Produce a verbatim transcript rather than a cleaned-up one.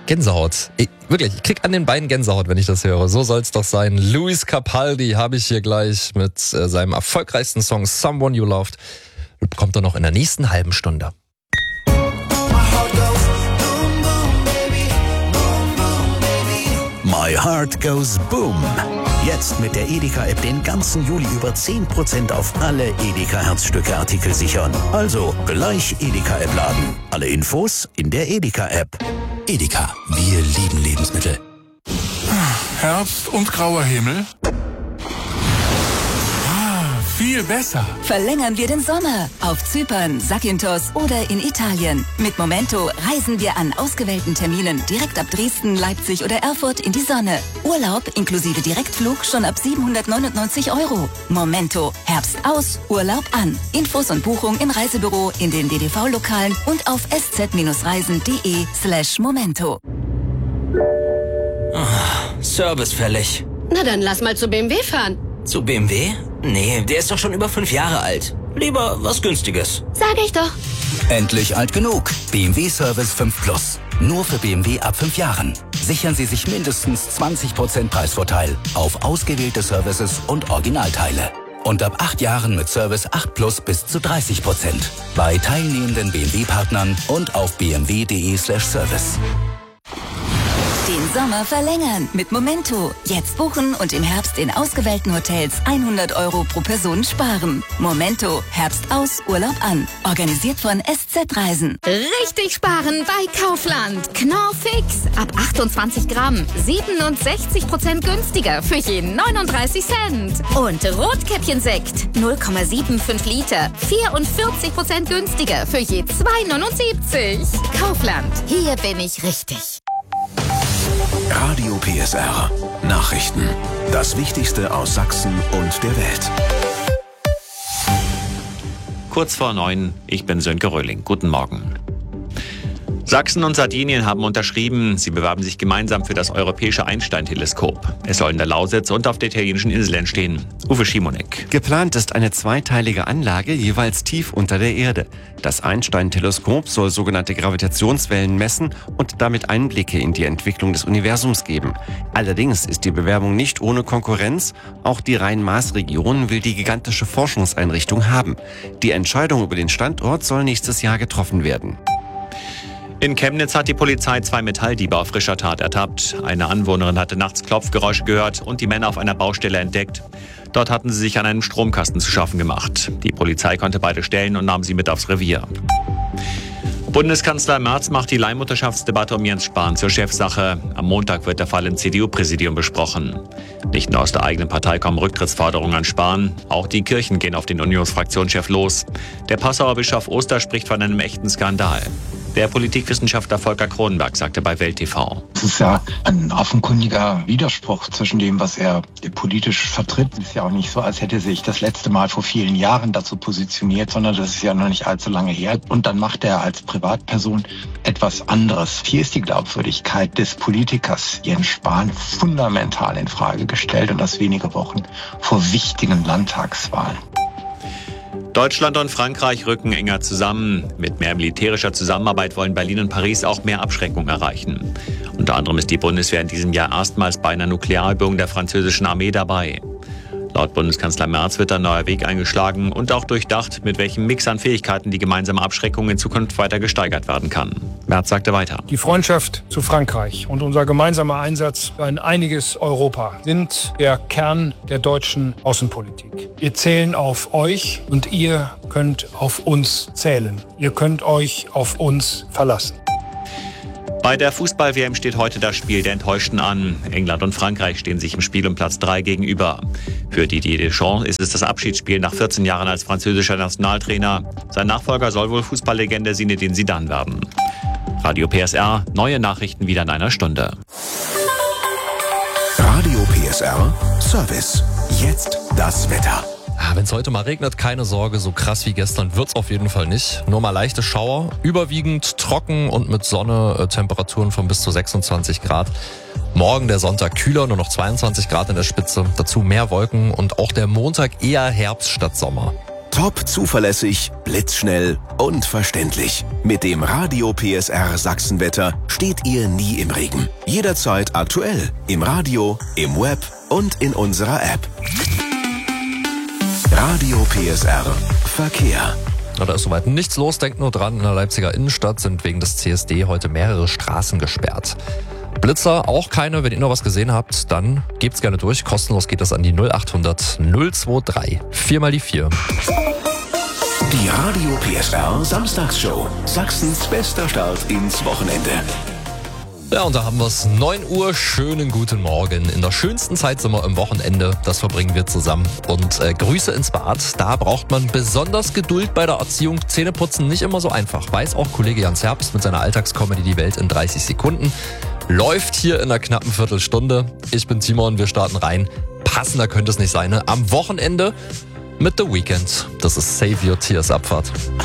Gänsehaut. Ich, wirklich, ich krieg an den Beinen Gänsehaut, wenn ich das höre. So soll's doch sein. Luis Capaldi habe ich hier gleich mit äh, seinem erfolgreichsten Song Someone You Loved. Bekommt er noch in der nächsten halben Stunde. My Heart Goes Boom. Jetzt mit der Edeka-App den ganzen Juli über zehn Prozent auf alle Edeka-Herzstücke-Artikel sichern. Also gleich Edeka-App laden. Alle Infos in der Edeka-App. Edeka, wir lieben Lebensmittel. Herbst und grauer Himmel. Viel besser. Verlängern wir den Sommer auf Zypern, Zakynthos oder in Italien. Mit Momento reisen wir an ausgewählten Terminen direkt ab Dresden, Leipzig oder Erfurt in die Sonne. Urlaub inklusive Direktflug schon ab siebenhundertneunundneunzig Euro. Momento. Herbst aus, Urlaub an. Infos und Buchung im Reisebüro, in den D D V-Lokalen und auf sz-reisen.de slash Momento. Oh, Service fällig. Na dann lass mal zu B M W fahren. Zu B M W? Nee, der ist doch schon über fünf Jahre alt. Lieber was Günstiges. Sag ich doch. Endlich alt genug. B M W Service fünf Plus. Nur für B M W ab fünf Jahren. Sichern Sie sich mindestens zwanzig Prozent Preisvorteil auf ausgewählte Services und Originalteile. Und ab acht Jahren mit Service acht Plus bis zu dreißig Prozent. Bei teilnehmenden B M W-Partnern und auf bmw.de slash service. Den Sommer verlängern mit Momento. Jetzt buchen und im Herbst in ausgewählten Hotels hundert Euro pro Person sparen. Momento. Herbst aus, Urlaub an. Organisiert von S Z Reisen. Richtig sparen bei Kaufland. Knorr Fix. Ab achtundzwanzig Gramm. siebenundsechzig Prozent günstiger für jeden neununddreißig Cent. Und Rotkäppchensekt. null Komma fünfundsiebzig Liter. vierundvierzig Prozent günstiger für je zwei neunundsiebzig. Kaufland. Hier bin ich richtig. Radio P S R. Nachrichten. Das Wichtigste aus Sachsen und der Welt. Kurz vor neun, ich bin Sönke Röhling. Guten Morgen. Sachsen und Sardinien haben unterschrieben, sie bewerben sich gemeinsam für das europäische Einstein-Teleskop. Es soll in der Lausitz und auf der italienischen Insel entstehen. Uwe Schimonek. Geplant ist eine zweiteilige Anlage, jeweils tief unter der Erde. Das Einstein-Teleskop soll sogenannte Gravitationswellen messen und damit Einblicke in die Entwicklung des Universums geben. Allerdings ist die Bewerbung nicht ohne Konkurrenz. Auch die Rhein-Maas-Region will die gigantische Forschungseinrichtung haben. Die Entscheidung über den Standort soll nächstes Jahr getroffen werden. In Chemnitz hat die Polizei zwei Metalldiebe auf frischer Tat ertappt. Eine Anwohnerin hatte nachts Klopfgeräusche gehört und die Männer auf einer Baustelle entdeckt. Dort hatten sie sich an einem Stromkasten zu schaffen gemacht. Die Polizei konnte beide stellen und nahm sie mit aufs Revier. Bundeskanzler Merz macht die Leihmutterschaftsdebatte um Jens Spahn zur Chefsache. Am Montag wird der Fall im C D U-Präsidium besprochen. Nicht nur aus der eigenen Partei kommen Rücktrittsforderungen an Spahn, auch die Kirchen gehen auf den Unionsfraktionschef los. Der Passauer Bischof Oster spricht von einem echten Skandal. Der Politikwissenschaftler Volker Kronenberg sagte bei Welt T V. Es ist ja ein offenkundiger Widerspruch zwischen dem, was er politisch vertritt. Es ist ja auch nicht so, als hätte er sich das letzte Mal vor vielen Jahren dazu positioniert, sondern das ist ja noch nicht allzu lange her. Und dann macht er als Privatperson etwas anderes. Hier ist die Glaubwürdigkeit des Politikers Jens Spahn fundamental in Frage gestellt und das wenige Wochen vor wichtigen Landtagswahlen. Deutschland und Frankreich rücken enger zusammen. Mit mehr militärischer Zusammenarbeit wollen Berlin und Paris auch mehr Abschreckung erreichen. Unter anderem ist die Bundeswehr in diesem Jahr erstmals bei einer Nuklearübung der französischen Armee dabei. Laut Bundeskanzler Merz wird ein neuer Weg eingeschlagen und auch durchdacht, mit welchem Mix an Fähigkeiten die gemeinsame Abschreckung in Zukunft weiter gesteigert werden kann. Merz sagte weiter. Die Freundschaft zu Frankreich und unser gemeinsamer Einsatz für ein einiges Europa sind der Kern der deutschen Außenpolitik. Wir zählen auf euch und ihr könnt auf uns zählen. Ihr könnt euch auf uns verlassen. Bei der Fußball-W M steht heute das Spiel der Enttäuschten an. England und Frankreich stehen sich im Spiel um Platz drei gegenüber. Für Didier Deschamps ist es das Abschiedsspiel nach vierzehn Jahren als französischer Nationaltrainer. Sein Nachfolger soll wohl Fußballlegende Zinedine Zidane werden. Radio P S R, neue Nachrichten wieder in einer Stunde. Radio P S R Service. Jetzt das Wetter. Ja, wenn es heute mal regnet, keine Sorge, so krass wie gestern wird's auf jeden Fall nicht. Nur mal leichte Schauer, überwiegend trocken und mit Sonne, äh, Temperaturen von bis zu sechsundzwanzig Grad. Morgen der Sonntag kühler, nur noch zweiundzwanzig Grad in der Spitze. Dazu mehr Wolken und auch der Montag eher Herbst statt Sommer. Top zuverlässig, blitzschnell und verständlich. Mit dem Radio P S R Sachsenwetter steht ihr nie im Regen. Jederzeit aktuell. Im Radio, im Web und in unserer App. Radio P S R Verkehr. Na, da ist soweit nichts los. Denkt nur dran, in der Leipziger Innenstadt sind wegen des C S D heute mehrere Straßen gesperrt. Blitzer auch keine. Wenn ihr noch was gesehen habt, dann gebt's gerne durch. Kostenlos geht das an die null achthundert null zweiundzwanzig. Viermal die vier. Die Radio P S R Samstagsshow. Sachsens bester Start ins Wochenende. Ja, und da haben wir es. neun Uhr, schönen guten Morgen. In der schönsten Zeit sind wir im Wochenende. Das verbringen wir zusammen. Und äh, Grüße ins Bad. Da braucht man besonders Geduld bei der Erziehung. Zähneputzen nicht immer so einfach. Weiß auch Kollege Jans Herbst mit seiner Alltagscomedy Die Welt in dreißig Sekunden. Läuft hier in einer knappen Viertelstunde. Ich bin Timon, wir starten rein. Passender könnte es nicht sein, ne? Am Wochenende mit The Weeknd. Das ist Save Your Tears Abfahrt.